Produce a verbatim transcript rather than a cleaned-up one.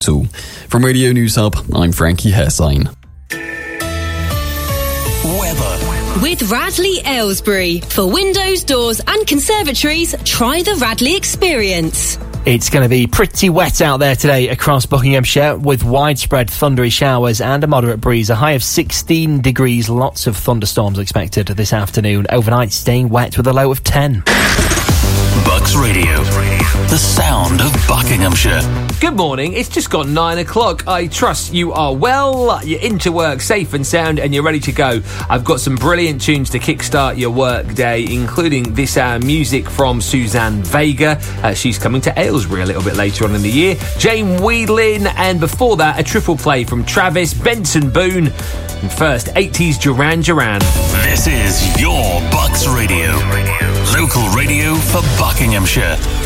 So, from Radio News Hub, I'm Frankie Hessine. Weather. With Radley Aylesbury. For windows, doors and conservatories, try the Radley experience. It's going to be pretty wet out there today across Buckinghamshire with widespread thundery showers and a moderate breeze. A high of sixteen degrees. Lots of thunderstorms expected this afternoon. Overnight staying wet with a low of ten. Bucks Radio. The sound of Buckinghamshire. Good morning. It's just gone nine o'clock. I trust you are well, you're into work safe and sound, and you're ready to go. I've got some brilliant tunes to kickstart your work day, including this hour music from Suzanne Vega. Uh, she's coming to Aylesbury a little bit later on in the year. Jane Wheedlin, and before that, a triple play from Travis, Benson Boone, and first, eighties Duran Duran. This is your Bucks Radio. Local radio for Buckinghamshire.